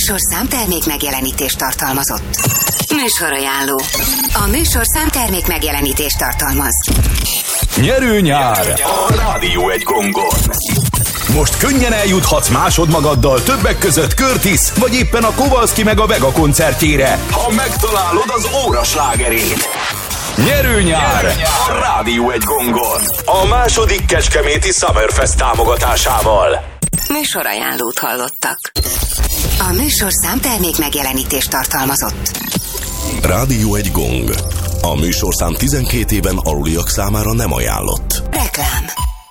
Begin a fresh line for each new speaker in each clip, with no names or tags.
műsorszám termék megjelenítést tartalmazott. Műsorajánló. A műsorszám termék megjelenítést tartalmaz.
Nyerő nyár a Rádió egy gongon. Most könnyen eljuthatsz másodmagaddal többek között Curtis, vagy éppen a Kowalski meg a Vega koncertjére, ha megtalálod az óra slágerét. Nyerő nyár a Rádió egy gongon. A második kecskeméti Summerfest támogatásával.
Műsorajánlót hallottak. A műsorszám termék megjelenítést tartalmazott.
Rádió egy gong. A műsorszám 12 éven aluliak számára nem ajánlott.
Reklám.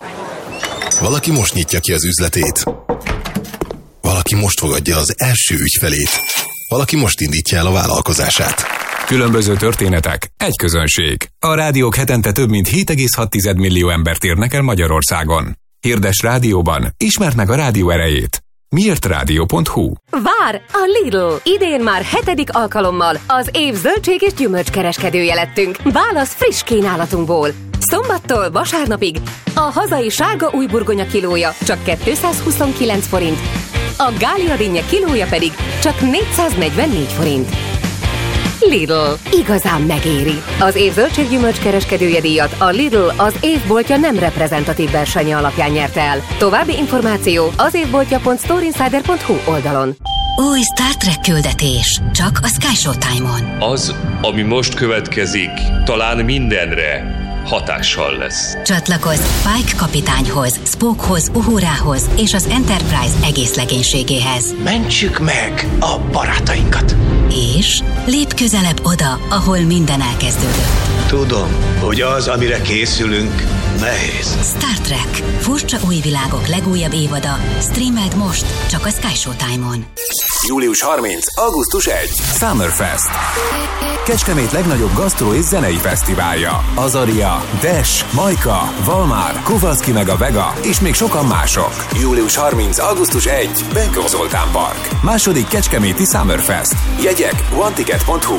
Valaki most nyitja ki az üzletét. Valaki most fogadja az első ügyfelét. Valaki most indítja el a vállalkozását.
Különböző történetek, egy közönség. A rádiók hetente több mint 7,6 millió embert érnek el Magyarországon. Hirdess rádióban, ismerd meg a rádió erejét. Miért rádió.hu?
Vár! A Lidl! Idén már 7. alkalommal az év zöldség és gyümölcskereskedője lettünk. Válasz friss kínálatunkból. Szombattól vasárnapig a hazai sárga újburgonya kilója csak 229 forint, a gália dinnye kilója pedig csak 444 forint. Lidl. Igazán megéri. Az év zöldséggyümölcskereskedője díjat a Lidl az évboltja nem reprezentatív versenye alapján nyerte el. További információ az évboltja.storeinsider.hu oldalon.
Új Star Trek küldetés. Csak a Sky Showtime-on.
Az, ami most következik, talán mindenre hatással lesz.
Csatlakozz Pike kapitányhoz, Spockhoz, Uhurához és az Enterprise egész legénységéhez.
Mentsük meg a barátainkat.
És lépj közelebb oda, ahol minden elkezdődött.
Tudom, hogy az, amire készülünk, nehéz.
Star Trek. Furcsa új világok legújabb évada. Streameld most, csak a Sky Showtime-on.
Július 30. augusztus 1. Summerfest. Kecskemét legnagyobb gasztró és zenei fesztiválja. Azaria, Dash, Majka, Valmár, Kowalski meg a Vega és még sokan mások. Július 30. augusztus 1. Benkó Zoltán Park. Második kecskeméti Summerfest. Jegyek oneticket.hu.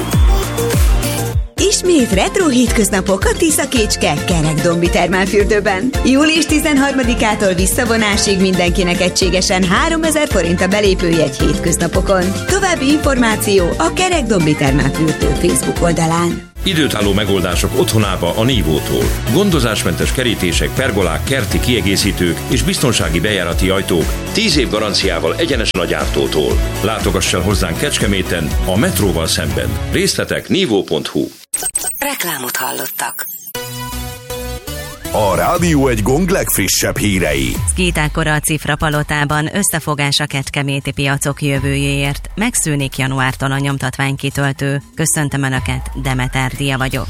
Ismét retro hétköznapok a Tisza-Kécske Kerekdombi termálfürdőben. Július 13-ától visszavonásig mindenkinek egységesen 3000 forint a belépőjegy hétköznapokon. További információ a Kerekdombi termálfürdő Facebook oldalán.
Időtálló megoldások otthonába a Nívótól. Gondozásmentes kerítések, pergolák, kerti kiegészítők és biztonsági bejárati ajtók 10 év garanciával egyenesen a gyártótól. Látogass el hozzánk Kecskeméten, a metróval szemben. Részletek nívó.hu.
Reklámot hallottak.
A Rádió egy gong legfrissebb hírei.
Szkítákkora a Cifrapalotában összefogás a kecskeméti piacok jövőjéért. Megszűnik januártól a nyomtatványkitöltő. Köszöntöm Önöket, Demeter Dia vagyok.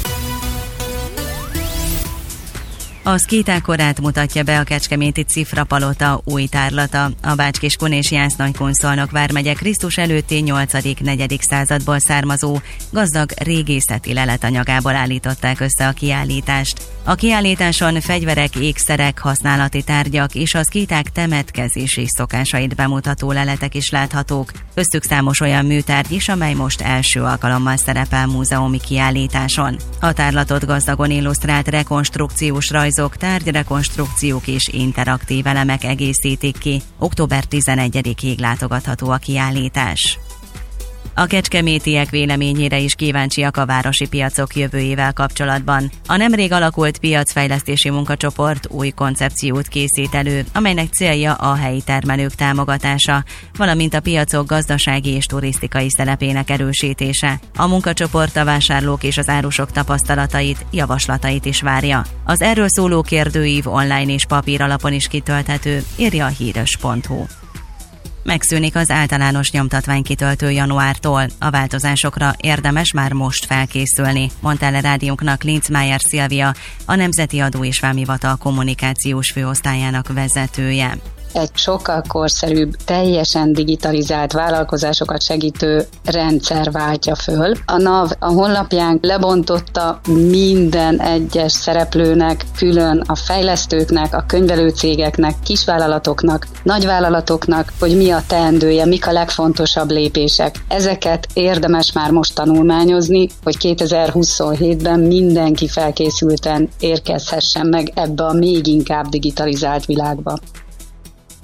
A szkítákkorát mutatja be a kecskeméti Cifrapalota új tárlata. A Bács-Kiskun és Jász-Nagykun-Szolnok vármegye Krisztus előtti 8.-4. századból származó, gazdag régészeti leletanyagából állították össze a kiállítást. A kiállításon fegyverek, ékszerek, használati tárgyak és a szkíták temetkezési szokásait bemutató leletek is láthatók, köztük számos olyan műtárgy is, amely most első alkalommal szerepel múzeumi kiállításon. A tárlatot gazdagon illusztrált rekonstrukciós rajzok, tárgyrekonstrukciók és interaktív elemek egészítik ki. Október 11-ig látogatható a kiállítás. A kecskemétiek véleményére is kíváncsiak a városi piacok jövőjével kapcsolatban. A nemrég alakult piacfejlesztési munkacsoport új koncepciót készít elő, amelynek célja a helyi termelők támogatása, valamint a piacok gazdasági és turisztikai szerepének erősítése. A munkacsoport a vásárlók és az árusok tapasztalatait, javaslatait is várja. Az erről szóló kérdőív online és papír alapon is kitölthető, írja a híres.hu. Megszűnik az általános nyomtatványkitöltő januártól. A változásokra érdemes már most felkészülni, mondta el a rádiónknak Linzmeier Szilvia, a Nemzeti Adó és Vámhivatal kommunikációs főosztályának vezetője.
Egy sokkal korszerűbb, teljesen digitalizált vállalkozásokat segítő rendszer váltja föl. A NAV a honlapján lebontotta minden egyes szereplőnek, külön a fejlesztőknek, a könyvelőcégeknek, kisvállalatoknak, nagyvállalatoknak, hogy mi a teendője, mik a legfontosabb lépések. Ezeket érdemes már most tanulmányozni, hogy 2027-ben mindenki felkészülten érkezhessen meg ebbe a még inkább digitalizált világba.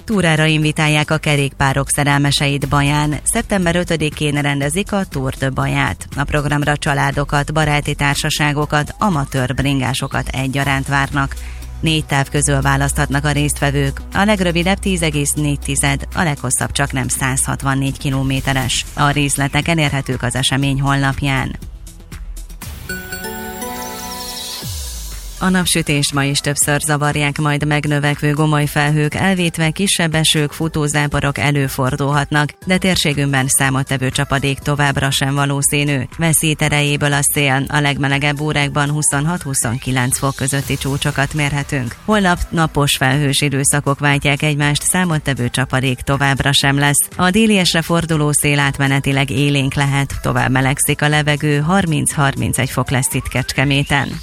túrára invitálják a kerékpárok szerelmeseit Baján. Szeptember 5-én rendezik a Tour de Baját. A programra családokat, baráti társaságokat, amatőr bringásokat egyaránt várnak. 4 táv közül választhatnak a résztvevők. A legrövidebb 10,4, a leghosszabb csaknem 164 kilométeres. A részletek elérhetők az esemény honlapján. A napsütést ma is többször zavarják majd megnövekvő gomoly felhők, elvétve kisebb esők, futózáporok előfordulhatnak, de térségünkben számottevő csapadék továbbra sem valószínű. Veszít erejéből a szél, a legmelegebb órákban 26-29 fok közötti csúcsokat mérhetünk. Holnap napos felhős időszakok váltják egymást, számottevő csapadék továbbra sem lesz. A déliesre forduló szél átmenetileg élénk lehet, tovább melegszik a levegő, 30-31 fok lesz itt Kecskeméten.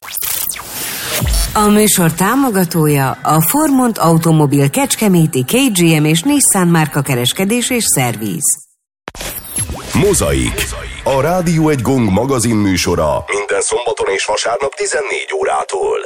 A műsor támogatója a Formont Automobil Kecskeméti KGM és Nissan márka kereskedés és szerviz.
Mozaik. A Rádió Egy Gong magazin műsora minden szombaton és vasárnap 14 órától.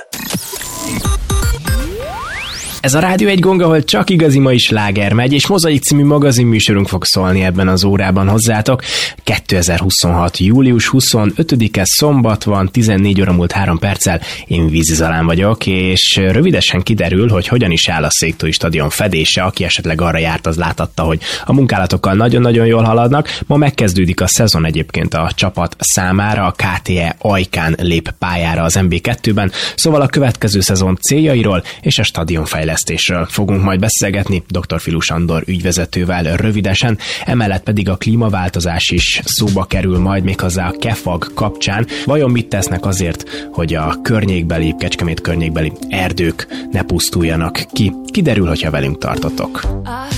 Ez a Rádió Egy Gong, ahol csak igazi mai sláger megy, és Mozaik című magazinműsorunk fog szólni ebben az órában hozzátok. 2026. július 25-e szombat van, 14 óra múlt 3 perccel, én Vízi Zalán vagyok, és rövidesen kiderül, hogy hogyan is áll a Széktói stadion fedése. Aki esetleg arra járt, az láthatta, hogy a munkálatokkal nagyon-nagyon jól haladnak. Ma megkezdődik a szezon egyébként a csapat számára, a KTE Ajkán lép pályára az MB2-ben, szóval a következő szezon céljairól és a stadionfejlesztésről fogunk majd beszélgetni dr. Filus Andor ügyvezetővel rövidesen, emellett pedig a klímaváltozás is szóba kerül majd, méghozzá a KEFAG kapcsán. Vajon mit tesznek azért, hogy a környékbeli, Kecskemét környékbeli erdők ne pusztuljanak ki? Kiderül, hogyha velünk tartotok.